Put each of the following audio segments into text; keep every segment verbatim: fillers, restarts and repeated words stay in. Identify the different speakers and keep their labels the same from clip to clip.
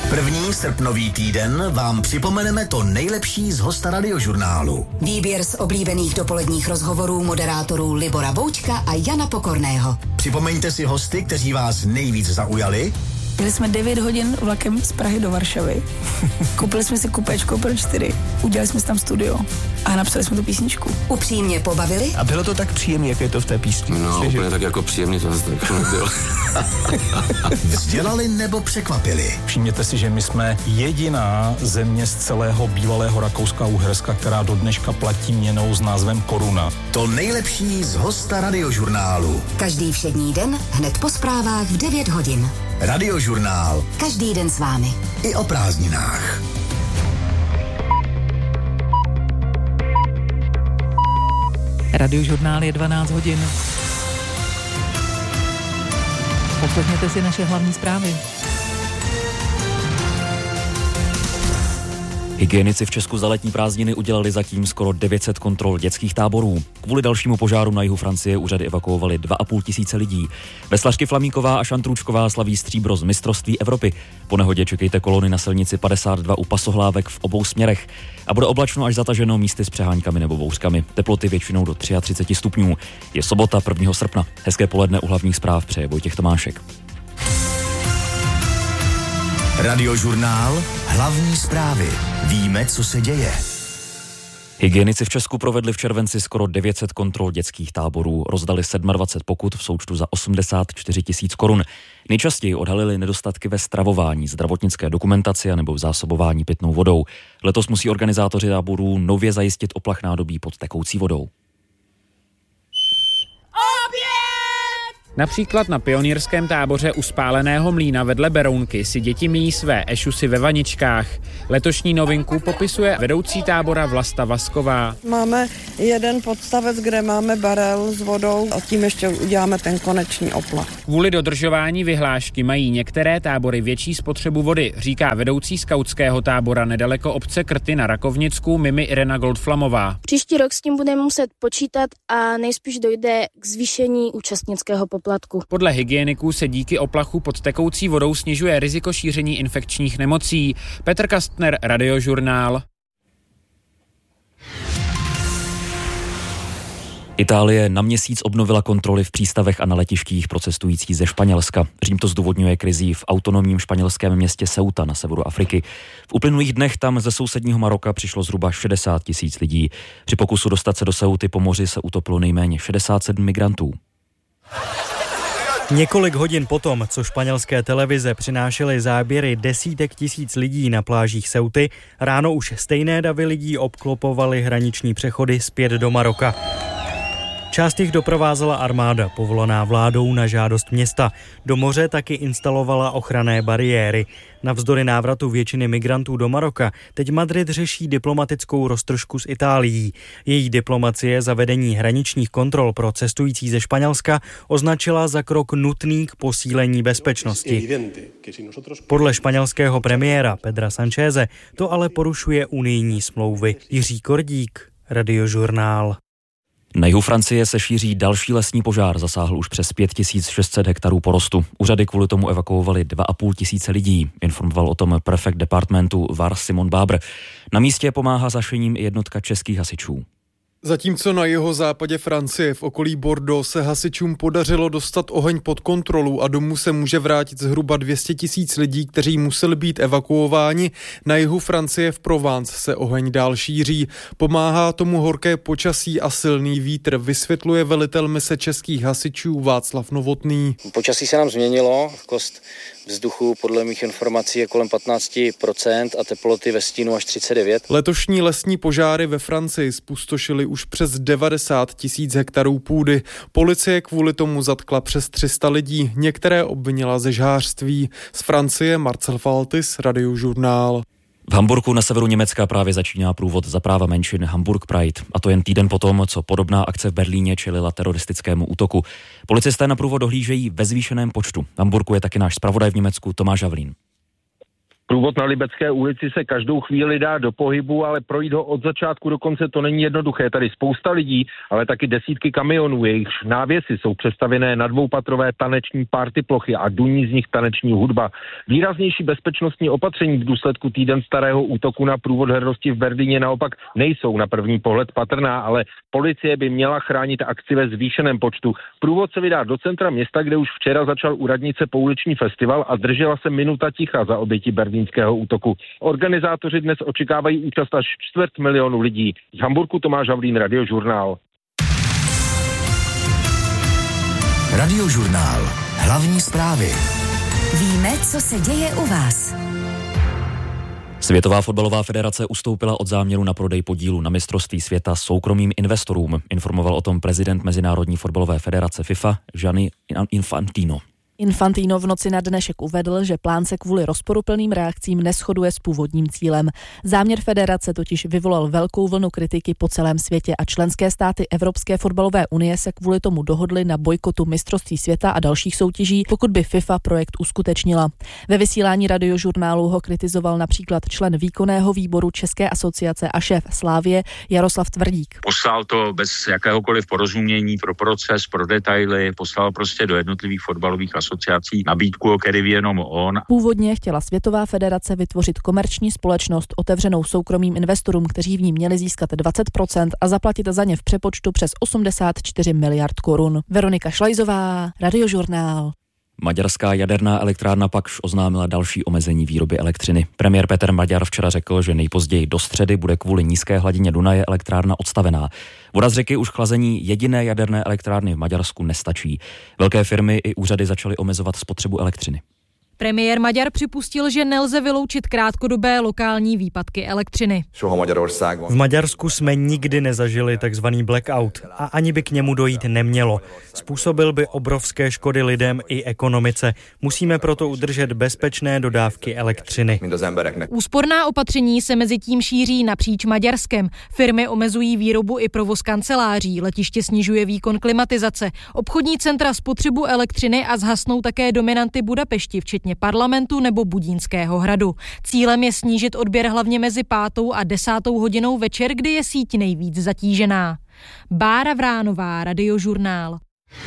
Speaker 1: První srpnový týden vám připomeneme to nejlepší z hosta Radiožurnálu.
Speaker 2: Výběr z oblíbených dopoledních rozhovorů moderátorů Libora Boučka a Jana Pokorného.
Speaker 1: Připomeňte si hosty, kteří vás nejvíc zaujali.
Speaker 3: Jeli jsme devět hodin vlakem z Prahy do Varšavy. Koupili jsme si kupéčko pro čtyři. Udělali jsme si tam studio a napsali jsme tu písničku.
Speaker 2: Upřímně pobavili.
Speaker 4: A bylo to tak příjemné, jak je to v té písni?
Speaker 5: No,
Speaker 4: Slyži?
Speaker 5: úplně tak jako příjemný to zase tak nebylo.
Speaker 1: Vzdělali nebo překvapili.
Speaker 4: Všimněte si, že my jsme jediná země z celého bývalého Rakouska a Uherska, která do dneška platí měnou s názvem koruna.
Speaker 1: To nejlepší z hosta Radiožurnálu.
Speaker 2: Každý všední den hned po zprávách v devět hodin.
Speaker 1: Radiožurnál.
Speaker 2: Každý den s vámi.
Speaker 1: I o prázdninách.
Speaker 6: Radiožurnál je dvanáct hodin. Poslechněte si naše hlavní zprávy.
Speaker 7: Hygienici v Česku za letní prázdniny udělali zatím skoro devět set kontrol dětských táborů. Kvůli dalšímu požáru na jihu Francie úřady evakuovali dva a půl tisíce lidí. Veslařky Flamíková a Šantrůčková slaví stříbro z mistrovství Evropy. Po nehodě čekejte kolony na silnici padesát dva u pasohlávek v obou směrech. A bude oblačno až zataženo, místy s přeháňkami nebo bouřkami. Teploty většinou do třicet tři stupňů. Je sobota prvního srpna. Hezké poledne u hlavních zpráv přeje Vojtěch Tomášek.
Speaker 1: Radiožurnál. Hlavní zprávy. Víme, co se děje.
Speaker 7: Hygienici v Česku provedli v červenci skoro devět set kontrol dětských táborů, rozdali dvacet sedm pokut v součtu za osmdesát čtyři tisíc korun. Nejčastěji odhalili nedostatky ve stravování, zdravotnické dokumentaci a nebo v zásobování pitnou vodou. Letos musí organizátoři táborů nově zajistit oplach nádobí pod tekoucí vodou.
Speaker 8: Například na pionýrském táboře u Spáleného mlýna vedle Berounky si děti míjí své ešusy ve vaničkách. Letošní novinku popisuje vedoucí tábora Vlasta Vasková.
Speaker 9: Máme jeden podstavec, kde máme barel s vodou a tím ještě uděláme ten konečný oplach.
Speaker 8: Kvůli dodržování vyhlášky mají některé tábory větší spotřebu vody, říká vedoucí skautského tábora nedaleko obce Krty na Rakovnicku Mimi Irena Goldflamová.
Speaker 10: Příští rok s tím budeme muset počítat a nejspíš dojde k zvýšení účastnického poplatku.
Speaker 8: Podle hygieniků se díky oplachu pod tekoucí vodou snižuje riziko šíření infekčních nemocí. Petr Kastner, Radiožurnál.
Speaker 7: Itálie na měsíc obnovila kontroly v přístavech a na letištích pro cestující ze Španělska. Řím to zdůvodňuje krizí v autonomním španělském městě Ceuta na severu Afriky. V uplynulých dnech tam ze sousedního Maroka přišlo zhruba šedesát tisíc lidí. Při pokusu dostat se do Ceuty po moři se utopilo nejméně šedesát sedm migrantů.
Speaker 11: Několik hodin potom, co španělské televize přinášely záběry desítek tisíc lidí na plážích Ceuty, ráno už stejné davy lidí obklopovaly hraniční přechody zpět do Maroka. Část jich doprovázela armáda, povolaná vládou na žádost města. Do moře taky instalovala ochranné bariéry. Navzdory návratu většiny migrantů do Maroka teď Madrid řeší diplomatickou roztržku s Itálií. Její diplomacie zavedení hraničních kontrol pro cestující ze Španělska označila za krok nutný k posílení bezpečnosti. Podle španělského premiéra Pedra Sancheze to ale porušuje unijní smlouvy. Jiří Kordík, Radiožurnál.
Speaker 7: Na jihu Francie se šíří další lesní požár, zasáhl už přes pět tisíc šest set hektarů porostu. Úřady kvůli tomu evakuovali dva a půl tisíce lidí, informoval o tom prefekt departmentu Var Simon Bábr. Na místě pomáhá s hašením i jednotka českých hasičů.
Speaker 12: Zatímco na jihozápadě Francie v okolí Bordeaux se hasičům podařilo dostat oheň pod kontrolu a domů se může vrátit zhruba dvě stě tisíc lidí, kteří museli být evakuováni, na jihu Francie v Provence se oheň dál šíří. Pomáhá tomu horké počasí a silný vítr, vysvětluje velitel mise českých hasičů Václav Novotný.
Speaker 13: Počasí se nám změnilo, kost vzduchu podle mých informací je kolem patnáct procent a teploty ve stínu až třicet devět.
Speaker 12: Letošní lesní požáry ve Francii spustošily už přes devadesát tisíc hektarů půdy. Policie kvůli tomu zatkla přes tři sta lidí, některé obvinila ze žhářství. Z Francie Marcel Faltis, Radiožurnál.
Speaker 7: V Hamburku na severu Německa právě začíná průvod za práva menšin Hamburg Pride. A to jen týden potom, co podobná akce v Berlíně čelila teroristickému útoku. Policisté na průvod dohlížejí ve zvýšeném počtu. V Hamburku je taky náš zpravodaj v Německu Tomáš Havlín.
Speaker 14: Průvod na Libecké ulici se každou chvíli dá do pohybu, ale projít ho od začátku do konce to není jednoduché. Tady spousta lidí, ale taky desítky kamionů, jejichž návěsy jsou přestavěné na dvoupatrové taneční party plochy a duní z nich taneční hudba. Výraznější bezpečnostní opatření v důsledku týden starého útoku na průvod hrdosti v Berlíně naopak nejsou na první pohled patrná, ale policie by měla chránit akci ve zvýšeném počtu. Průvod se vydá do centra města, kde už včera začal u radnice pouliční festival a držela se minuta ticha za oběti berlínského útoku. Organizátoři dnes očekávají účast až čtvrt milionu lidí. Z Hamburku Tomáš Havlín, Radiožurnál.
Speaker 1: Radiožurnál. Hlavní zprávy.
Speaker 2: Víme, co se děje u vás.
Speaker 7: Světová fotbalová federace ustoupila od záměru na prodej podílu na mistrovství světa soukromým investorům. Informoval o tom prezident Mezinárodní fotbalové federace FIFA Gianni Infantino.
Speaker 15: Infantino v noci na dnešek uvedl, že plán se kvůli rozporuplným reakcím neshoduje s původním cílem. Záměr federace totiž vyvolal velkou vlnu kritiky po celém světě a členské státy Evropské fotbalové unie se kvůli tomu dohodly na bojkotu mistrovství světa a dalších soutěží, pokud by FIFA projekt uskutečnila. Ve vysílání Radiožurnálu ho kritizoval například člen výkonného výboru České asociace a šéf Slávie Jaroslav Tvrdík.
Speaker 16: Poslal to bez jakéhokoliv porozumění pro proces, pro detaily, poslal prostě do jednotlivých fotbalových asociací nabídku, o který ví jenom on.
Speaker 15: Původně chtěla Světová federace vytvořit komerční společnost otevřenou soukromým investorům, kteří v ní měli získat dvacet procent a zaplatit za ně v přepočtu přes osmdesát čtyři miliard korun. Veronika Šlajzová, Radiožurnál.
Speaker 7: Maďarská jaderná elektrárna Pakš oznámila další omezení výroby elektřiny. Premiér Petr Maďar včera řekl, že nejpozději do středy bude kvůli nízké hladině Dunaje elektrárna odstavená. Voda z řeky už k chlazení jediné jaderné elektrárny v Maďarsku nestačí. Velké firmy i úřady začaly omezovat spotřebu elektřiny.
Speaker 17: Premiér Maďar připustil, že nelze vyloučit krátkodobé lokální výpadky elektřiny.
Speaker 11: V Maďarsku jsme nikdy nezažili takzvaný blackout a ani by k němu dojít nemělo. Způsobil by obrovské škody lidem i ekonomice. Musíme proto udržet bezpečné dodávky elektřiny.
Speaker 17: Úsporná opatření se mezi tím šíří napříč Maďarskem. Firmy omezují výrobu i provoz kanceláří, letiště snižuje výkon klimatizace, obchodní centra spotřebu elektřiny a zhasnou také dominanty Budapešti, včetně Parlamentu nebo Budínského hradu. Cílem je snížit odběr hlavně mezi pátou a desátou hodinou večer, kdy je síť nejvíc zatížená. Bára Vránová, Radiožurnál.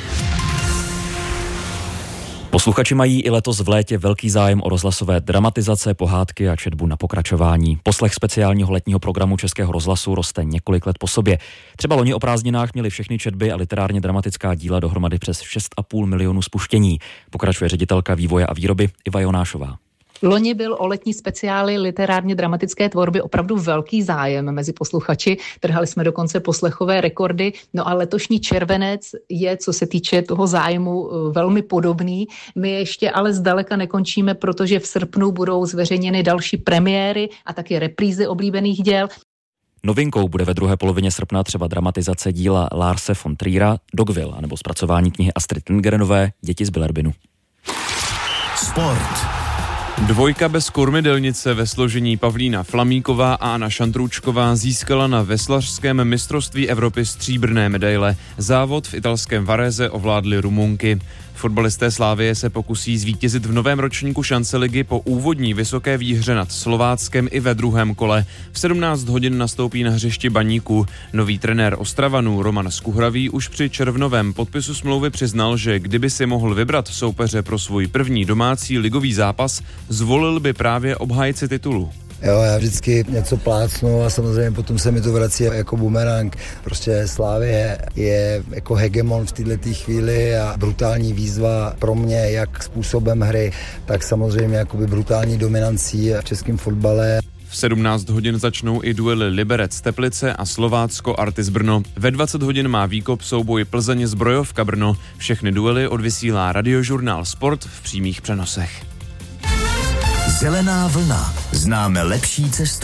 Speaker 7: Posluchači mají i letos v létě velký zájem o rozhlasové dramatizace, pohádky a četbu na pokračování. Poslech speciálního letního programu Českého rozhlasu roste několik let po sobě. Třeba loni o prázdninách měly všechny četby a literárně dramatická díla dohromady přes šest a půl milionu spuštění. Pokračuje ředitelka vývoje a výroby Iva Jonášová.
Speaker 6: Loni byl o letní speciály literárně dramatické tvorby opravdu velký zájem mezi posluchači. Trhali jsme dokonce poslechové rekordy. No a letošní červenec je, co se týče toho zájmu, velmi podobný. My ještě ale zdaleka nekončíme, protože v srpnu budou zveřejněny další premiéry a taky reprízy oblíbených děl.
Speaker 7: Novinkou bude ve druhé polovině srpna třeba dramatizace díla Larse von Triera Dogville anebo zpracování knihy Astrid Lindgrenové Děti z Billerbynu.
Speaker 1: Sport.
Speaker 18: Dvojka bez kormidelnice ve složení Pavlína Flamíková a Anna Šandrůčková získala na veslařském mistrovství Evropy stříbrné medaile. Závod v italském Varese ovládly Rumunky. Fotbalisté Slávie se pokusí zvítězit v novém ročníku šance ligy po úvodní vysoké výhře nad Slováckem i ve druhém kole. V sedmnáct hodin nastoupí na hřišti Baníku. Nový trenér Ostravanů Roman Skuhravý už při červnovém podpisu smlouvy přiznal, že kdyby si mohl vybrat soupeře pro svůj první domácí ligový zápas, zvolil by právě obhájci titulu.
Speaker 19: Jo, já vždycky něco plácnu a samozřejmě potom se mi to vrací jako bumerang. Prostě Slavie je jako hegemon v této chvíli a brutální výzva pro mě, jak způsobem hry, tak samozřejmě jakoby brutální dominancí v českém fotbale.
Speaker 18: V sedmnáct hodin začnou i duely Liberec Teplice a Slovácko Artis Brno. Ve dvacet hodin má výkop souboj Plzeň Zbrojovka Brno. Všechny duely odvysílá Radiožurnál Sport v přímých přenosech.
Speaker 1: Zelená vlna. Známe lepší cestu.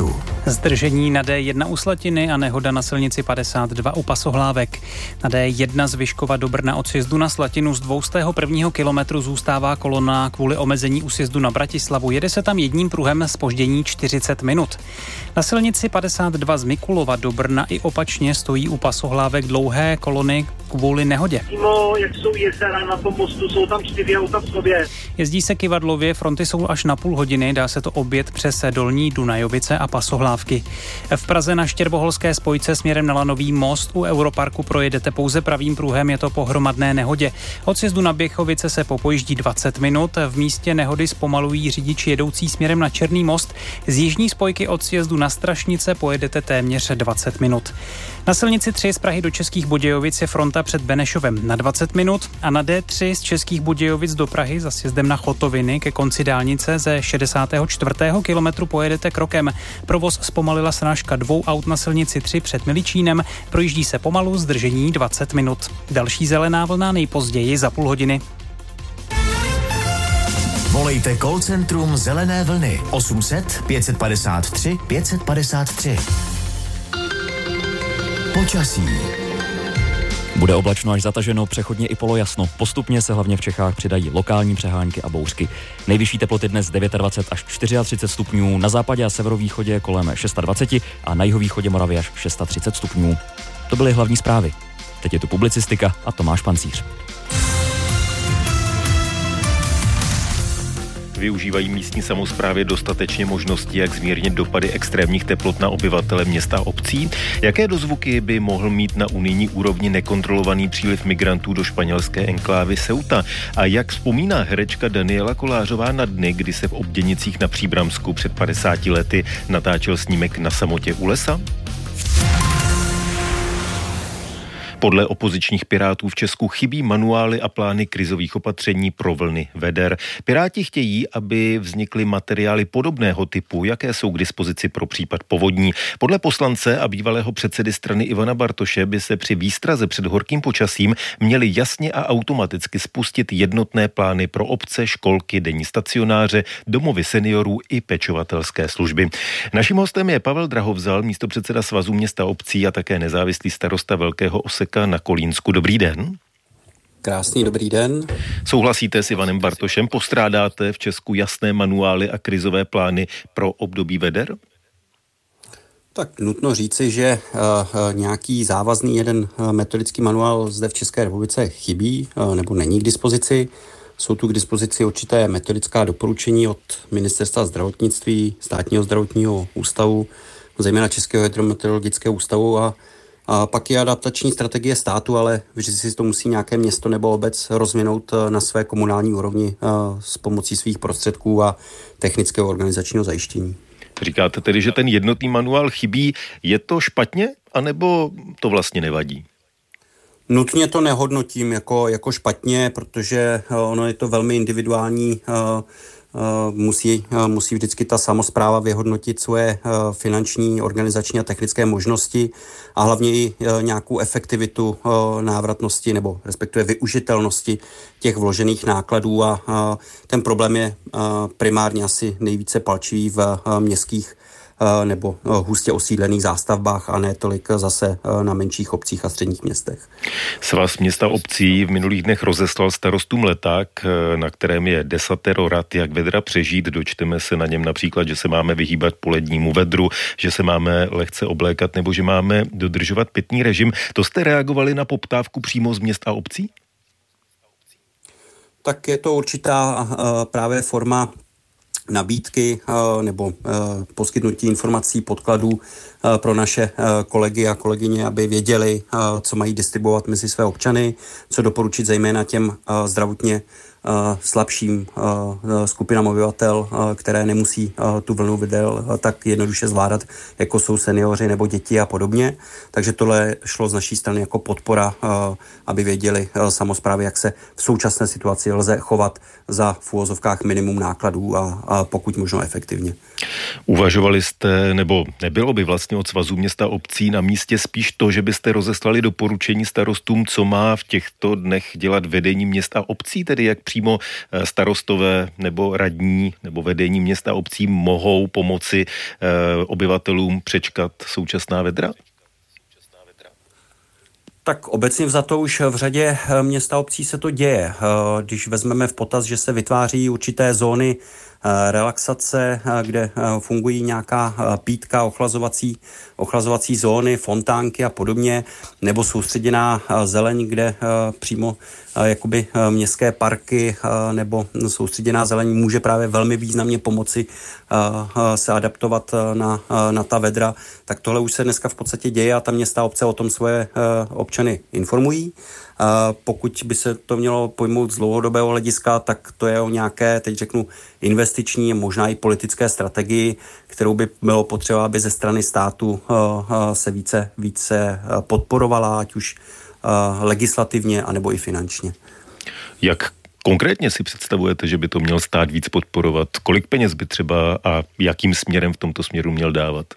Speaker 20: Zdržení na D jedna u Slatiny a nehoda na silnici padesát dva u Pasohlávek. Na D jedna z Vyškova do Brna od sjezdu na Slatinu z dvoustého prvního kilometru zůstává kolona kvůli omezení u sjezdu na Bratislavu. Jede se tam jedním pruhem zpoždění čtyřicet minut. Na silnici padesát dva z Mikulova do Brna i opačně stojí u Pasohlávek dlouhé kolony kvůli nehodě.
Speaker 21: Mimo, jak jsou jezera na tom mostu, jsou tam čtyři auta v sobě.
Speaker 20: Jezdí se kyvadlově, fronty jsou až na půl hodiny, dá se to objet přes Dolní Dunajovice a Pasohlávky. V Praze na Štěrboholské spojce směrem na Lanový most u Europarku projedete pouze pravým pruhem, je to po hromadné nehodě. Od sjezdu na Běchovice se popojíždí dvacet minut, v místě nehody zpomalují řidiči jedoucí směrem na Černý most. Z jižní spojky od sjezdu na Strašnice pojedete téměř dvacet minut. Na silnici tři z Prahy do Českých Budějovic je fronta před Benešovem na dvacet minut a na D tři z Českých Budějovic do Prahy za sjezdem na Chotoviny ke konci dálnice ze šedesátého čtvrtého kilometru pojedete krokem. Provoz zpomalila srážka dvou aut na silnici tři před Miličínem, projíždí se pomalu, zdržení dvacet minut. Další zelená vlna nejpozději za půl hodiny.
Speaker 1: Volejte call centrum Zelené vlny osm set pět padesát tři pět padesát tři. Počasí.
Speaker 7: Bude oblačno až zataženo, přechodně i polojasno. Postupně se hlavně v Čechách přidají lokální přehánky a bouřky. Nejvyšší teploty dnes dvacet devět až třicet čtyři stupňů, na západě a severovýchodě kolem dvacet šest a na jihovýchodě Moravy až třicet šest stupňů. To byly hlavní zprávy. Teď je tu publicistika a Tomáš Pancíř.
Speaker 22: Využívají místní samosprávy dostatečně možností, jak zmírnit dopady extrémních teplot na obyvatele měst a obcí? Jaké dozvuky by mohl mít na unijní úrovni nekontrolovaný příliv migrantů do španělské enklávy Ceuta? A jak vzpomíná herečka Daniela Kolářová na dny, kdy se v Obděnicích na Příbramsku před padesáti lety natáčel snímek Na samotě u lesa? Podle opozičních pirátů v Česku chybí manuály a plány krizových opatření pro vlny veder. Piráti chtějí, aby vznikly materiály podobného typu, jaké jsou k dispozici pro případ povodní. Podle poslance a bývalého předsedy strany Ivana Bartoše by se při výstraze před horkým počasím měly jasně a automaticky spustit jednotné plány pro obce, školky, denní stacionáře, domovy seniorů i pečovatelské služby. Naším hostem je Pavel Drahovzal, místopředseda Svazu měst a obcí a také nezávislý starosta Velkého Oseka na Kolínsku. Dobrý den.
Speaker 23: Krásný dobrý den.
Speaker 22: Souhlasíte s Ivanem Bartošem? Postrádáte v Česku jasné manuály a krizové plány pro období veder?
Speaker 23: Tak nutno říci, že uh, nějaký závazný jeden uh, metodický manuál zde v České republice chybí uh, nebo není k dispozici. Jsou tu k dispozici určité metodická doporučení od Ministerstva zdravotnictví, Státního zdravotního ústavu, zejména Českého hydrometeorologického ústavu a A pak je adaptační strategie státu, ale vždy si to musí nějaké město nebo obec rozvinout na své komunální úrovni s pomocí svých prostředků a technického organizačního zajištění.
Speaker 22: Říkáte tedy, že ten jednotný manuál chybí. Je to špatně, anebo to vlastně nevadí?
Speaker 23: Nutně to nehodnotím jako, jako špatně, protože ono je to velmi individuální. Musí, musí vždycky ta samospráva vyhodnotit svoje finanční, organizační a technické možnosti a hlavně i nějakou efektivitu návratnosti nebo respektive využitelnosti těch vložených nákladů a ten problém je primárně asi nejvíce palčivý v městských nebo hustě osídlených zástavbách a ne tolik zase na menších obcích a středních městech.
Speaker 22: Svaz měst a obcí v minulých dnech rozeslal starostům leták, na kterém je desatero rad, jak vedra přežít. Dočteme se na něm například, že se máme vyhýbat polednímu vedru, že se máme lehce oblékat nebo že máme dodržovat pitný režim. To jste reagovali na poptávku přímo z měst a obcí?
Speaker 23: Tak je to určitá právě forma nabídky nebo poskytnutí informací, podkladů pro naše kolegy a kolegyně, aby věděli, co mají distribuovat mezi své občany, co doporučit zejména těm zdravotně slabším skupinám obyvatel, které nemusí tu vlnu videl tak jednoduše zvládat, jako jsou seniori nebo děti a podobně. Takže tohle šlo z naší strany jako podpora, aby věděli samosprávy, jak se v současné situaci lze chovat za v úvozovkách minimum nákladů a, a pokud možno efektivně.
Speaker 22: Uvažovali jste, nebo nebylo by vlastně od Svazu měst a obcí na místě spíš to, že byste rozeslali doporučení starostům, co má v těchto dnech dělat vedení měst a obcí, tedy jak přímo starostové nebo radní nebo vedení města obcí mohou pomoci obyvatelům přečkat současná vedra?
Speaker 23: Tak obecně vzato už v řadě měst a obcí se to děje. Když vezmeme v potaz, že se vytváří určité zóny relaxace, kde fungují nějaká pítka, ochlazovací, ochlazovací zóny, fontánky a podobně, nebo soustředěná zeleň, kde přímo jakoby městské parky nebo soustředěná zeleň může právě velmi významně pomoci se adaptovat na, na ta vedra, tak tohle už se dneska v podstatě děje a ta města a obce o tom svoje občany informují. Pokud by se to mělo pojmout z dlouhodobého hlediska, tak to je o nějaké, teď řeknu, investiční, možná i politické strategii, kterou by bylo potřeba, aby ze strany státu se více, více podporovala, ať už legislativně, anebo i finančně.
Speaker 22: Jak konkrétně si představujete, že by to měl stát víc podporovat? Kolik peněz by třeba a jakým směrem v tomto směru měl dávat?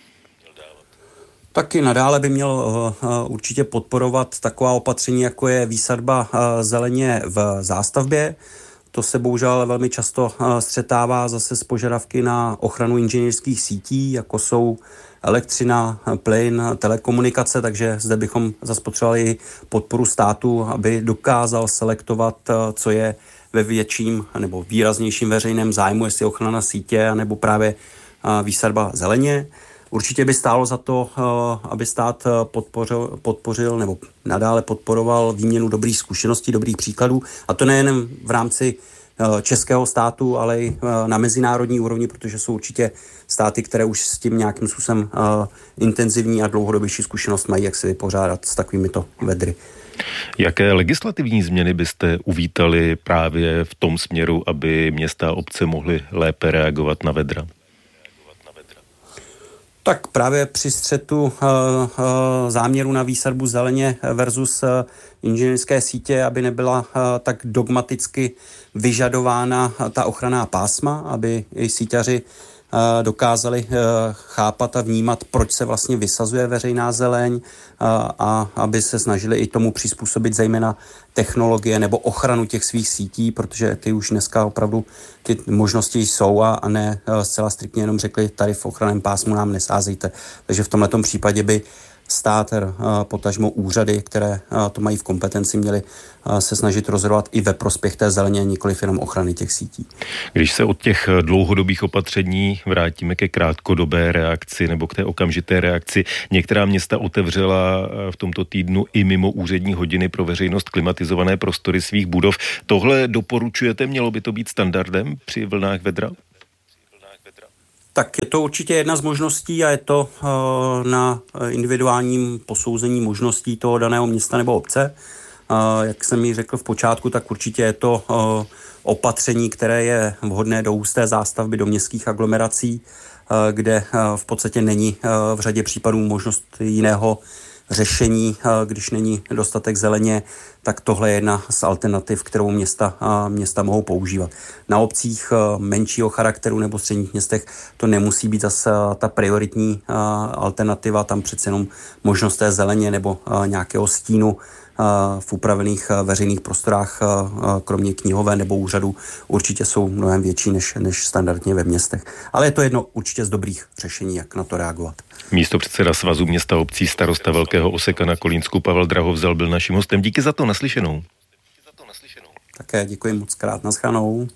Speaker 23: Taky nadále by měl uh, určitě podporovat taková opatření, jako je výsadba uh, zeleně v zástavbě. To se bohužel velmi často uh, střetává zase s požadavky na ochranu inženýrských sítí, jako jsou elektřina, plyn, telekomunikace, takže zde bychom zase potřebovali podporu státu, aby dokázal selektovat, uh, co je ve větším nebo výraznějším veřejném zájmu, jestli ochrana sítě, nebo právě uh, výsadba zeleně. Určitě by stálo za to, aby stát podpořil, podpořil nebo nadále podporoval výměnu dobrých zkušeností, dobrých příkladů. A to nejen v rámci českého státu, ale i na mezinárodní úrovni, protože jsou určitě státy, které už s tím nějakým způsobem intenzivní a dlouhodobější zkušenost mají, jak se vypořádat s takovýmito vedry.
Speaker 22: Jaké legislativní změny byste uvítali právě v tom směru, aby města a obce mohly lépe reagovat na vedra?
Speaker 23: Tak právě při střetu uh, uh, záměru na výsadbu zeleně versus uh, inženýrské sítě, aby nebyla uh, tak dogmaticky vyžadována uh, ta ochranná pásma, aby i síťaři uh, dokázali uh, chápat a vnímat, proč se vlastně vysazuje veřejná zeleň uh, a aby se snažili i tomu přizpůsobit zejména technologie nebo ochranu těch svých sítí, protože ty už dneska opravdu ty možnosti jsou a, a ne zcela striktně jenom řekli, tady v ochranném pásmu nám nesázejte. Takže v tomhletom případě by stát, potažmo úřady, které to mají v kompetenci, měly se snažit rozhodovat i ve prospěch té zeleně, nikoliv jenom ochrany těch sítí.
Speaker 22: Když se od těch dlouhodobých opatření vrátíme ke krátkodobé reakci nebo k té okamžité reakci, některá města otevřela v tomto týdnu i mimo úřední hodiny pro veřejnost klimatizované prostory svých budov. Tohle doporučujete, mělo by to být standardem při vlnách vedra?
Speaker 23: Tak je to určitě jedna z možností a je to uh, na individuálním posouzení možností toho daného města nebo obce. Uh, jak jsem ji řekl v počátku, tak určitě je to uh, opatření, které je vhodné do husté zástavby, do městských aglomerací, uh, kde uh, v podstatě není uh, v řadě případů možnost jiného řešení, když není dostatek zeleně, tak tohle je jedna z alternativ, kterou města, města mohou používat. Na obcích menšího charakteru nebo středních městech to nemusí být zase ta prioritní alternativa, tam přece jenom možnost té zeleně nebo nějakého stínu v upravených veřejných prostorách, kromě knihové nebo úřadu, určitě jsou mnohem větší než, než standardně ve městech. Ale je to jedno určitě z dobrých řešení, jak na to reagovat.
Speaker 22: Místopředseda Svazu města a obcí, starosta Velkého Oseka na Kolínsku Pavel Drahovzal byl naším hostem. Díky za to, naslyšenou.
Speaker 23: Také děkuji moc krát, naschledanou.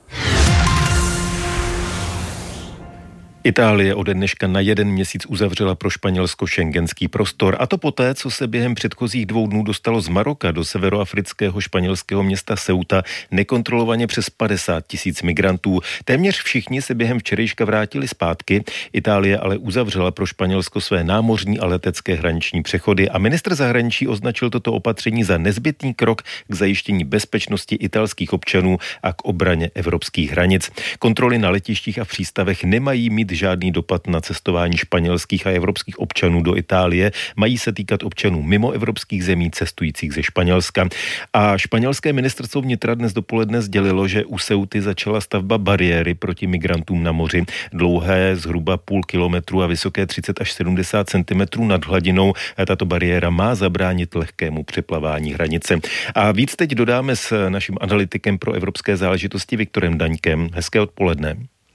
Speaker 22: Itálie ode dneška na jeden měsíc uzavřela pro Španělsko schengenský prostor, a to poté, co se během předchozích dvou dnů dostalo z Maroka do severoafrického španělského města Ceuta nekontrolovaně přes padesát tisíc migrantů. Téměř všichni se během včerejška vrátili zpátky. Itálie ale uzavřela pro Španělsko své námořní a letecké hraniční přechody a ministr zahraničí označil toto opatření za nezbytný krok k zajištění bezpečnosti italských občanů a k obraně evropských hranic. Kontroly na letištích a v přístavech nemají mít žádný dopad na cestování španělských a evropských občanů do Itálie. Mají se týkat občanů mimo evropských zemí cestujících ze Španělska. A španělské ministerstvo vnitra dnes dopoledne sdělilo, že u Ceuty začala stavba bariéry proti migrantům na moři. Dlouhé zhruba půl kilometru a vysoké třicet až sedmdesát centimetrů nad hladinou. Tato bariéra má zabránit lehkému přeplavání hranice. A víc teď dodáme s naším analytikem pro evropské záležitosti Viktorem Daňkem. Hezké odpoledne.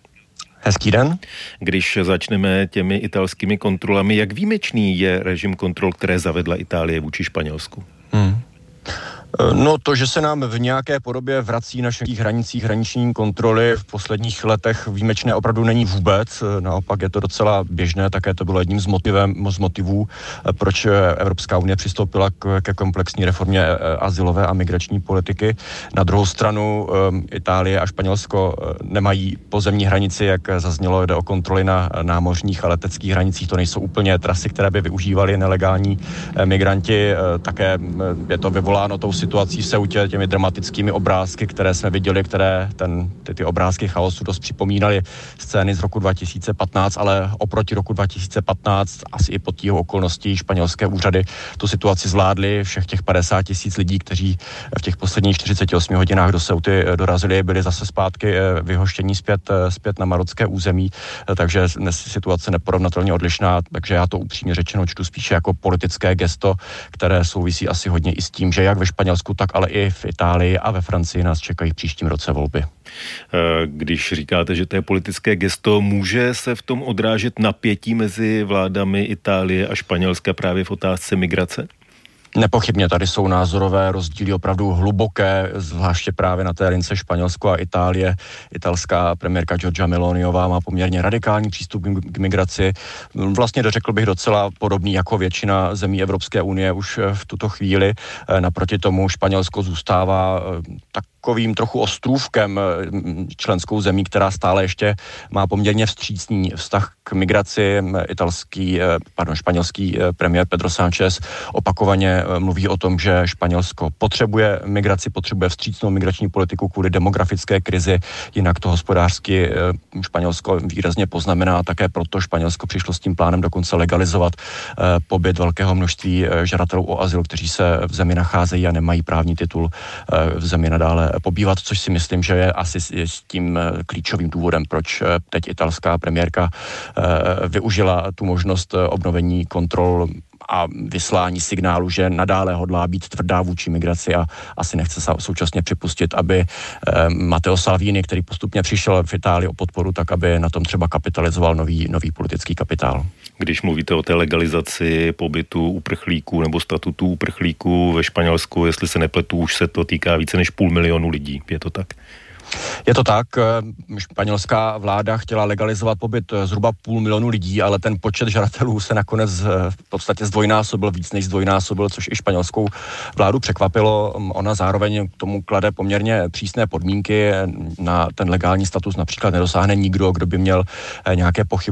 Speaker 3: Hezký den.
Speaker 22: Když začneme těmi italskými kontrolami, jak výjimečný je režim kontrol, které zavedla Itálie vůči Španělsku? Hmm.
Speaker 3: No to, že se nám v nějaké podobě vrací na našich hranicích hraniční kontroly v posledních letech výjimečné opravdu není vůbec. Naopak je to docela běžné, také to bylo jedním z, motivem, z motivů, proč Evropská unie přistoupila k, ke komplexní reformě azylové a migrační politiky. Na druhou stranu Itálie a Španělsko nemají pozemní hranici, jak zaznělo, jde o kontroly na námořních a leteckých hranicích. To nejsou úplně trasy, které by využívali nelegální migranti. Také je to vyvoláno tou situací v Ceutě, těmi dramatickými obrázky, které jsme viděli, které ten, ty, ty obrázky chaosu dost připomínaly scény z roku dva tisíce patnáct, ale oproti roku dva tisíce patnáct asi i pod tího okolností španělské úřady tu situaci zvládly. Všech těch padesát tisíc lidí, kteří v těch posledních čtyřiceti osmi hodinách do Ceuty dorazili, byli zase zpátky vyhoštění zpět, zpět na marocké území, takže dnes situace neporovnatelně odlišná, takže já to upřímně řečeno čtu spíše jako politické gesto, které souvisí asi hodně i s tím, že jak ve Španělsku, tak ale i v Itálii a ve Francii nás čekají v příštím roce volby.
Speaker 22: Když říkáte, že to je politické gesto, může se v tom odrážet napětí mezi vládami Itálie a Španělska právě v otázce migrace?
Speaker 3: Nepochybně tady jsou názorové rozdíly opravdu hluboké, zvláště právě na té lince Španělsko a Itálie. Italská premiérka Giorgia Meloniová má poměrně radikální přístup k migraci. Vlastně dořekl bych docela podobný jako většina zemí Evropské unie už v tuto chvíli. Naproti tomu Španělsko zůstává tak takovým trochu ostrůvkem členskou zemí, která stále ještě má poměrně vstřícný vztah k migraci. Italský, pardon, španělský premiér Pedro Sánchez opakovaně mluví o tom, že Španělsko potřebuje migraci, potřebuje vstřícnou migrační politiku kvůli demografické krizi, jinak to hospodářsky Španělsko výrazně poznamená, také proto Španělsko přišlo s tím plánem dokonce legalizovat pobyt velkého množství žadatelů o azyl, kteří se v zemi nacházejí a nemají právní titul v zemi nadále pobývat, což si myslím, že je asi s tím klíčovým důvodem, proč teď italská premiérka využila tu možnost obnovení kontrol a vyslání signálu, že nadále hodlá být tvrdá vůči migraci a asi nechce současně připustit, aby Matteo Salvini, který postupně přišel v Itálii o podporu, tak aby na tom třeba kapitalizoval nový, nový politický kapitál.
Speaker 22: Když mluvíte o té legalizaci pobytu uprchlíků nebo statutu uprchlíků ve Španělsku, jestli se nepletu, už se to týká více než půl milionu lidí. Je to tak?
Speaker 3: Je to tak, španělská vláda chtěla legalizovat pobyt zhruba půl milionu lidí, ale ten počet žadatelů se nakonec v podstatě zdvojnásobil, víc než zdvojnásobil, což i španělskou vládu překvapilo. Ona zároveň k tomu klade poměrně přísné podmínky. Na ten legální status například nedosáhne nikdo, kdo by měl nějaké pochybnosti